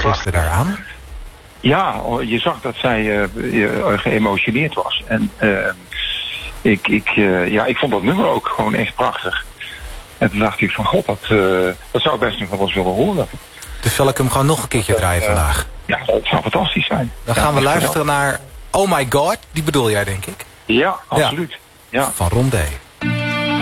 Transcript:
gisteren daaraan? Ja, je zag dat zij geëmotioneerd was. En ik vond dat nummer ook gewoon echt prachtig. En toen dacht ik van god, dat zou ik best nog wel eens willen horen. Dus zal ik hem gewoon nog een keertje draaien vandaag? Ja, dat zou fantastisch zijn. Dan gaan we luisteren naar Oh My God. Die bedoel jij, denk ik? Ja, absoluut. Ja. Van Rondé.